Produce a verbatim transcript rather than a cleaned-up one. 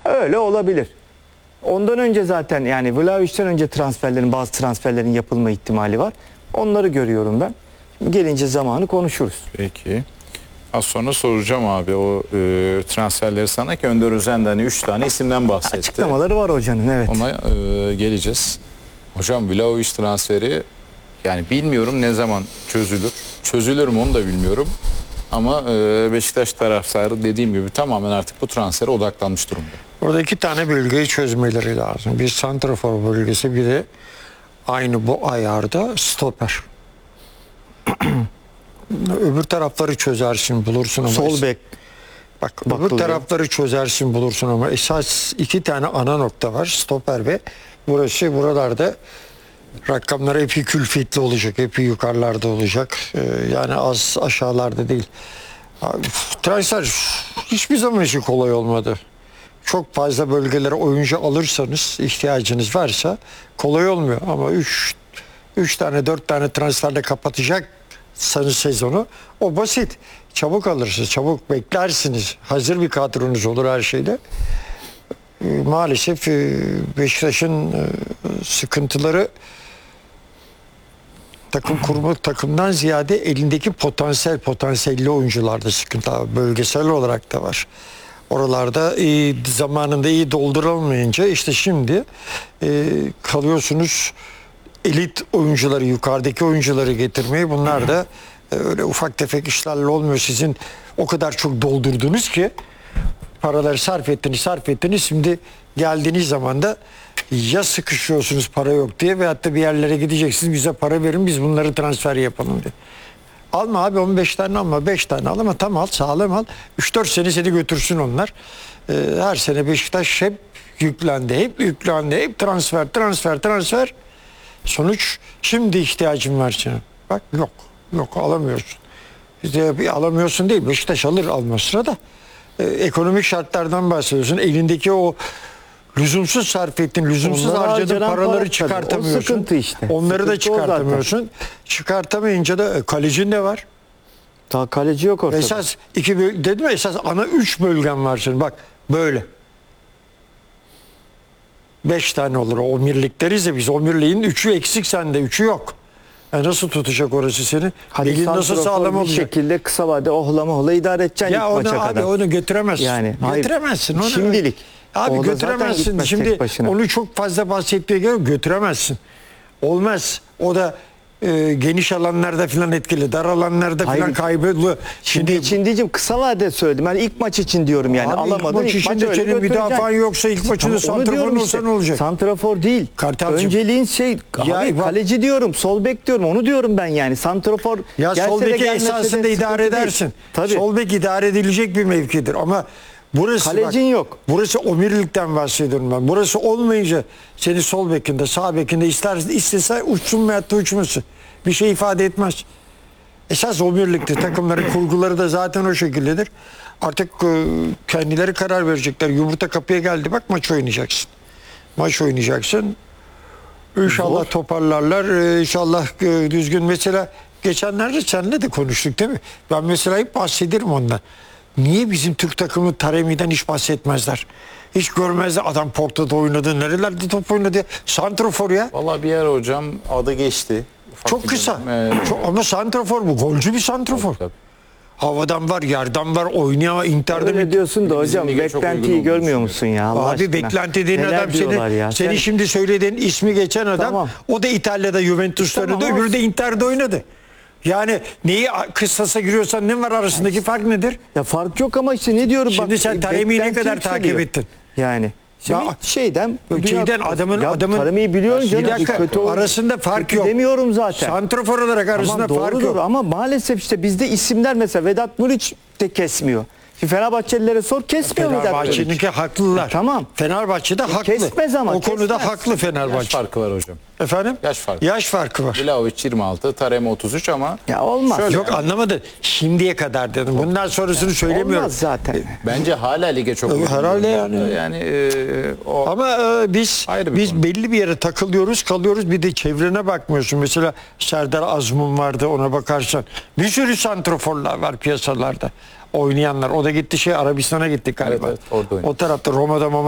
Öyle olabilir. Ondan önce zaten yani Vlahovic'ten önce transferlerin bazı transferlerin yapılma ihtimali var. Onları görüyorum ben. Gelince zamanı konuşuruz. Peki. Az sonra soracağım abi o e, transferleri sana ki Önder Özen de hani üç tane isimden bahsetti. Açıklamaları var hocanın, evet. Ona e, geleceğiz. Hocam Vlahovic transferi yani bilmiyorum ne zaman çözülür. Çözülür mü onu da bilmiyorum. Ama e, Beşiktaş taraftarı dediğim gibi tamamen artık bu transfere odaklanmış durumda. Burada iki tane bölgeyi çözmeleri lazım. Bir santrafor bölgesi, bir de aynı bu ayarda stoper. Öbür tarafları çözersin bulursun ama Sol bek. bak bakılıyor. öbür tarafları çözersin bulursun ama esas iki tane ana nokta var, stoper ve burası buralarda rakamlar epey külfetli olacak, epey yukarılarda olacak. Ee, yani az aşağılarda değil. Abi, transfer hiçbir zaman işi kolay olmadı. Çok fazla bölgelere oyuncu alırsanız, ihtiyacınız varsa kolay olmuyor. Ama üç üç tane dört tane transferle kapatacaksanız sezonu o basit. Çabuk alırsınız, çabuk beklersiniz. Hazır bir kadronuz olur her şeyde. Ee, maalesef e, Beşiktaş'ın e, sıkıntıları takım kurma takımdan ziyade elindeki potansiyel potansiyelli oyuncularda sıkıntı var. Bölgesel olarak da var. Oralarda iyi, zamanında iyi doldurulmayınca işte şimdi e, kalıyorsunuz elit oyuncuları, yukarıdaki oyuncuları getirmeyi. Bunlar da e, öyle ufak tefek işlerle olmuyor. Sizin o kadar çok doldurdunuz ki paraları sarf ettiniz, sarf ettiniz. Şimdi geldiğiniz zaman da ya sıkışıyorsunuz para yok diye veyahut da bir yerlere gideceksiniz, bize para verin biz bunları transfer yapalım diye. Alma abi on beş tane alma, beş tane al ama tam al, sağlam al. üç dört sene seni götürsün onlar. Ee, her sene Beşiktaş hep yüklendi, hep yüklendi, hep transfer, transfer, transfer. Sonuç şimdi ihtiyacım var senin. Bak yok, yok alamıyorsun. İşte bir alamıyorsun değil, Beşiktaş alır almasına da. Ee, ekonomik şartlardan bahsediyorsun. Elindeki o lüzumsuz sarf ettin, lüzumsuz Onlara harcadığın harcanan paraları para, çıkartamıyorsun. o sıkıntı işte. Onları da Sıkıntı o zaten. çıkartamıyorsun. Çıkartamayınca da e, kalecin de var. Daha kaleci yok ortada. Esas iki böl- dedim ya, esas ana üç bölgen var şimdi. Bak böyle. Beş tane olur. O mirlikleriz de biz. O mirliğin üçü eksik sende. Üçü yok. E nasıl tutacak orası seni? Hadi Ligin nasıl santrafor sağlam bir olacak? şekilde kısa vade ohlama ohla idare edeceksin Ya ilk onu maça abi kadar. onu götüremezsin. Yani, hayır. götüremezsin. Onu, Şimdilik. Abi O da zaten götüremezsin. gitmez Şimdi tek başına. onu çok fazla bahsetmeye gerek yok. Götüremezsin. Olmaz. O da e, geniş alanlarda falan etkili. Dar alanlarda Hayır. falan kaybediyor. Şimdi için diyeceğim, kısa vade söyledim. Yani ilk maç için diyorum yani. Abi ilk Alamadın maç ilk maç içinde öyle senin götüreceksin. müdafaan yoksa ilk maçında Tamam, onu santraforun diyorum olsa işte. ne olacak? Santrafor değil. Kartalcığım. Önceliğin şey Ya abi, bak- kaleci diyorum, sol bek diyorum. Onu diyorum ben yani. Santrafor Ya gelse sol de beki gelmese de esasında idare sıkıntı değil. edersin. Tabii. Sol bek idare edilecek bir mevkidir ama burası Kalecin bak, yok. Burası omirlikten bahsediyorum ben. Burası olmayınca seni sol bekinde, sağ bekinde ister istese uçsun veyahut da uçmasın. Bir şey ifade etmez. Esas omirliktir. Takımların kurguları da zaten o şekildedir. Artık e, kendileri karar verecekler. Yumurta kapıya geldi. Bak maç oynayacaksın. Maç oynayacaksın. İnşallah Zor. toparlarlar. Ee, İnşallah e, düzgün. Mesela geçenlerde seninle de konuştuk değil mi? Ben mesela hep bahsederim ondan. Niye bizim Türk takımı Taremi'den hiç bahsetmezler? Hiç görmezler. Adam Porto'da oynadı. Nerelerde top oynadı? Santrafor ya. Vallahi bir yer hocam adı geçti. Ufak Çok bir kısa. dönem, e, Çok, ama santrafor bu. Golcü bir santrafor. tabii. Havadan var, yerden var, oynuyor. Inter'de Öyle diyorsun da Bizim hocam, lige çok beklentiyi uygun görmüyor olduğunu musun ya Allah Abi aşkına? beklenti dediğin Neler adam diyorlar seni, ya? seni Sen- şimdi söylediğin ismi geçen adam Tamam. o da İtalya'da Juventus'ta Tamam, oynadı, öbürü de olsun. Inter'de oynadı. Yani neyi kıssasa giriyorsan ne var arasındaki fark nedir? Ya fark yok ama işte ne diyorum Şimdi bak. sen Taremi'yi ne beklenti kadar yükseliyor. takip ettin? Yani. Şimdi Ya- şeyden Şeyden adamın ya, adamın Taremi'yi biliyorsun bir canım. dakika, kötü ol- arasında fark kötü yok. demiyorum zaten. Santrafor olarak arasında Tamam, fark doğrudur yok. ama maalesef işte bizde isimler mesela Vedat Muriç de kesmiyor. Şimdi Fenerbahçelilere sor, kesmiyor Vedat Muriç. Fenerbahçe'ninki haklılar. E, tamam. Fenerbahçe'de haklı. kesmez ama, o konuda kesmez. haklı Yaş Fenerbahçe. farkı var hocam. Efendim? Yaş farkı. Yaş farkı var. Vlahovic yirmi altı, Taremi otuz üç ama Ya olmaz. şöyle Yok anlamadı. Şimdiye kadar dedim. Bundan sonrasını söylemiyorum. Olmaz zaten. bence hala lige çok uygun. herhalde yani. Yani e, o Ama e, biz Ayrı bir biz konu. belli bir yere takılıyoruz, kalıyoruz. Bir de çevrene bakmıyorsun. Mesela Serdar Azmun vardı, ona bakarsan. Bir sürü santroforlar var piyasalarda. Oynayanlar. O da gitti şey Arabistan'a gitti galiba. Evet, evet, orada oynadı. O tarafta Roma'da